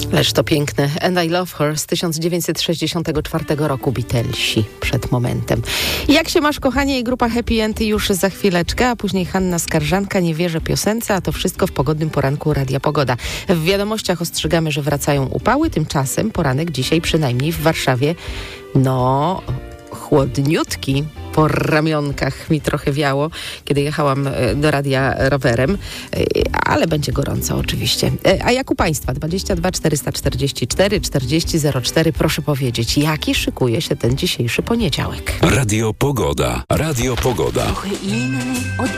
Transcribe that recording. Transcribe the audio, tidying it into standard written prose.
Ależ to piękne. And I Love Her z 1964 roku, Beatlesi przed momentem. Jak się masz, kochanie? I grupa Happy End już za chwileczkę, a później Hanna Skarżanka, Nie wierzę piosence, a to wszystko w pogodnym poranku Radia Pogoda. W wiadomościach ostrzegamy, że wracają upały, tymczasem poranek dzisiaj przynajmniej w Warszawie, chłodniutki. Po ramionkach mi trochę wiało, kiedy jechałam do radia rowerem, ale będzie gorąco oczywiście. A jak u Państwa? 22 444 40 04. Proszę powiedzieć, jaki szykuje się ten dzisiejszy poniedziałek? Radio Pogoda. Radio Pogoda. Trochę inny od